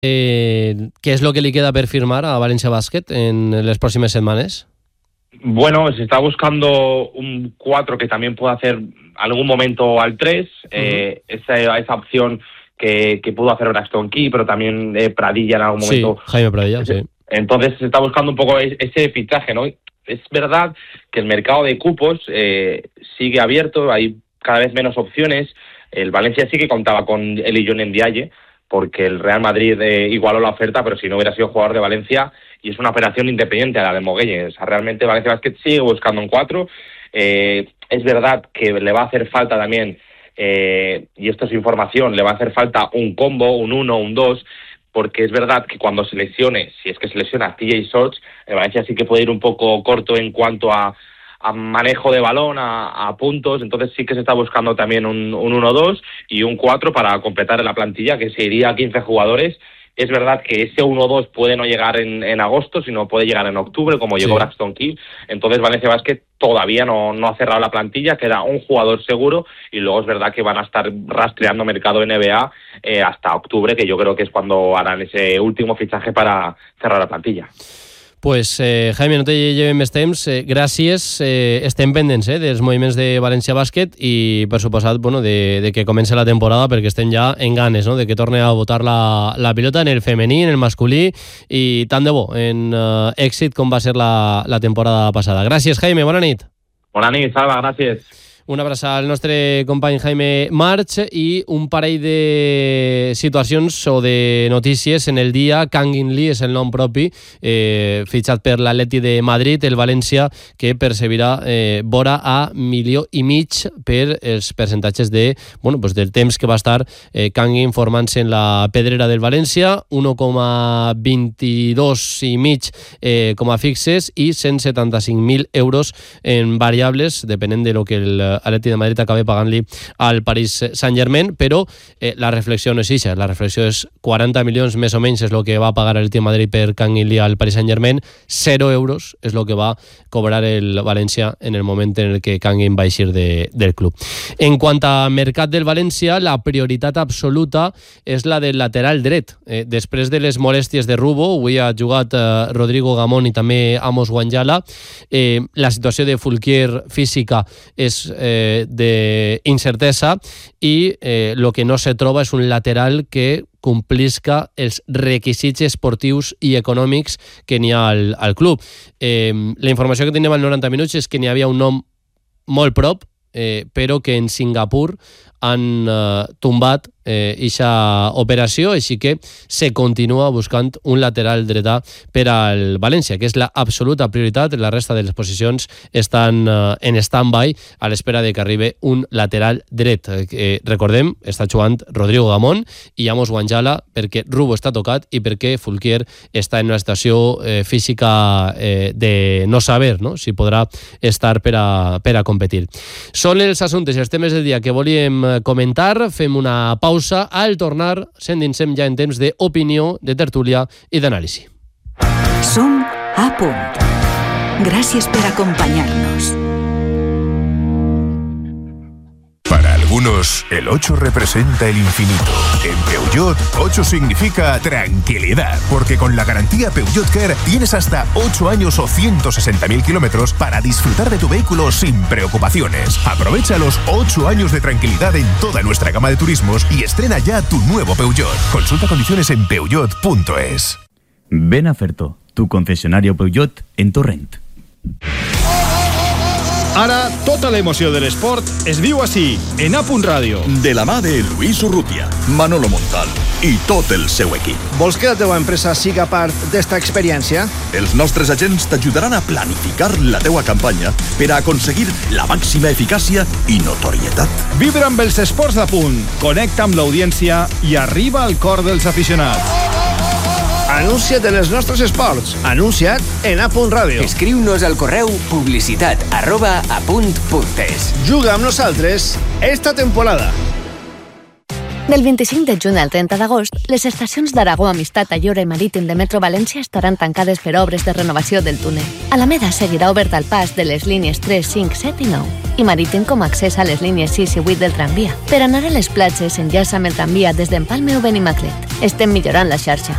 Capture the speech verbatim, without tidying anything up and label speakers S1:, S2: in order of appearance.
S1: Eh, ¿Qué es lo que le queda per firmar a Valencia Basket en las próximas semanas?
S2: Bueno, se está buscando un cuatro que también pueda hacer algún momento al tres, uh-huh. eh, esa, esa opción que, que pudo hacer Braxton Key, pero también eh, Pradilla en algún momento.
S1: Sí, Jaime Pradilla, sí.
S2: Entonces se está buscando un poco ese fichaje, ¿no? Es verdad que el mercado de cupos eh, sigue abierto, hay cada vez menos opciones. El Valencia sí que contaba con Elijon Ndiaye, porque el Real Madrid eh, igualó la oferta, pero si no hubiera sido jugador de Valencia, y es una operación independiente a la de Moguelle. O sea, realmente Valencia Basket sigue buscando un cuatro. Eh, es verdad que le va a hacer falta también, eh, y esto es información, le va a hacer falta un combo, un uno, un dos, porque es verdad que cuando se lesione, si es que se lesiona T J Shorts, el Valencia sí que puede ir un poco corto en cuanto a, a manejo de balón, a, a puntos. Entonces sí que se está buscando también un, un uno dos y un cuatro para completar la plantilla, que se iría a quince jugadores. Es verdad que ese uno dos puede no llegar en, en agosto, sino puede llegar en octubre, como llegó sí. Braxton Key. Entonces Valencia Basket todavía no, no ha cerrado la plantilla, queda un jugador seguro, y luego es verdad que van a estar rastreando mercado N B A eh, hasta octubre, que yo creo que es cuando harán ese último fichaje para cerrar la plantilla.
S1: Pues, eh, Jaime, no te llevem més temps. Eh, gràcies. Eh, estem pendents eh, dels moviments de València Bàsquet i, per suposat, bueno, de, de que comenci la temporada, perquè estem ja en ganes, no?, de que torni a botar la, la pilota en el femení, en el masculí, i tant de bo, en uh, èxit com va ser la, la temporada passada. Gràcies, Jaime. Bona nit.
S2: Bona nit, Salva. Gràcies.
S1: Una abraçada al nostre company Jaime March i un parell de situacions o de notícies en el dia. Kangin Lee és el nom propi, eh, fitxat per l'Atleti de Madrid, el València, que percebirà eh, vora a milió i mig per els percentatges de, bueno, pues del temps que va estar eh, Kangin formant-se en la pedrera del València, un coma vint-i-dos i mig eh, com a fixes i cent setanta-cinc mil euros en variables, depenent de lo que el Atleti de Madrid acabe pagant-li al Paris Saint-Germain, però eh, la reflexió no és això, la reflexió és quaranta milions més o menys és el que va pagar el Atleti de Madrid per Kangin Lee al Paris Saint-Germain, zero euros és el que va cobrar el València en el moment en el que Kangin va eixir de, del club. En quant a mercat del València, la prioritat absoluta és la del lateral dret. Eh, després de les molèsties de Rubo, avui ha jugat eh, Rodrigo Gamón i també Amos Wanjala, eh, la situació de Fulquier física és eh, d'incertesa i eh, lo que no se troba és un lateral que complisca els requisits esportius i econòmics que n'hi ha al, al club. Eh, la informació que teníem al noranta minuts és que n'hi havia un nom molt prop, eh, però que en Singapur han eh, tombat eixa eh, operació, així que se continua buscant un lateral dretà per al València, que és la absoluta prioritat. La resta de les posicions estan eh, en stand-by a l'espera de que arribi un lateral dret. Eh, recordem, està jugant Rodrigo Gamón i Amos Wanjala perquè Rubo està tocat i perquè Fulquier està en una situació eh, física eh, de no saber, no?, si podrà estar per a, per a competir. Són els assumptes i els temes del dia que volíem comentar. Fem una pausa. Al tornar, s'endinsem ja en temps d'opinió, de tertúlia i d'anàlisi.
S3: Som a punt. Gràcies per acompañarnos.
S4: Para algunos, el ocho representa el infinito. En Peugeot, ocho significa tranquilidad, porque con la garantía Peugeot Care tienes hasta ocho años o ciento sesenta mil kilómetros para disfrutar de tu vehículo sin preocupaciones. Aprovecha los ocho años de tranquilidad en toda nuestra gama de turismos y estrena ya tu nuevo Peugeot. Consulta condiciones en peugeot punto es.
S5: Ven a Ferto, tu concesionario Peugeot en Torrent.
S6: Ara, tota l'emoció de l'esport es viu així, en A Punt Ràdio.
S7: De la mà de Luis Urrutia, Manolo Montal i tot el seu equip.
S8: Vols que la teva empresa siga part d'esta experiència?
S7: Els nostres agents t'ajudaran a planificar la teua campanya per a aconseguir la màxima eficàcia i notorietat.
S6: Vibra amb els esports d'A Punt, connecta amb l'audiència i arriba al cor dels aficionats.
S8: Anuncia't en els nostres esports. Anuncia't en A Punt Ràdio.
S9: Escriu-nos al correu publicitat arroba apunt punt es.
S8: Juga amb nosaltres esta temporada.
S10: Del vint-i-cinc de juny al trenta d'agost, les estacions d'Aragó, Amistat, Ayora i Marítim de Metro València estaran tancades per obres de renovació del túnel. Alameda seguirà obert al pas de les línies tres, cinc, set i nou i Marítim com a accés a les línies sis i vuit del tramvia. Per anar a les platges, enllaça amb el tramvia des d'Empalme o Benimaclet. Estem millorant la xarxa.